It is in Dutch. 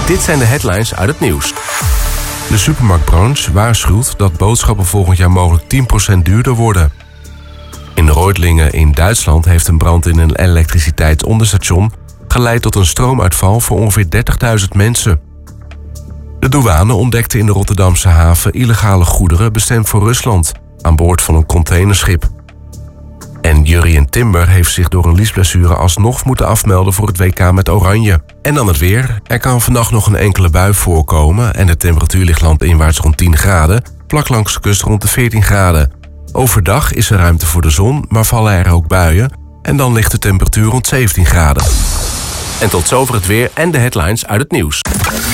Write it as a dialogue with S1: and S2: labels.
S1: Dit zijn de headlines uit het nieuws. De supermarktbranche waarschuwt dat boodschappen volgend jaar mogelijk 10% duurder worden. In Reutlingen in Duitsland heeft een brand in een elektriciteitsonderstation geleid tot een stroomuitval voor ongeveer 30.000 mensen. De douane ontdekte in de Rotterdamse haven illegale goederen bestemd voor Rusland aan boord van een containerschip. En Jurrien Timber heeft zich door een liesblessure alsnog moeten afmelden voor het WK met Oranje. En dan het weer. Er kan vannacht nog een enkele bui voorkomen en de temperatuur ligt landinwaarts rond 10 graden, vlak langs de kust rond de 14 graden. Overdag is er ruimte voor de zon, maar vallen er ook buien en dan ligt de temperatuur rond 17 graden. En tot zover het weer en de headlines uit het nieuws.